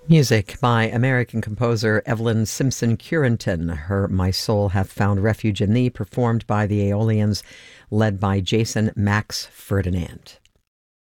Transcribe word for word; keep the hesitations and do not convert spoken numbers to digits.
Music by American composer Evelyn Simpson Curenton. Her My Soul Hath Found Refuge in Thee, performed by the Aeolians, led by Jason Max Ferdinand.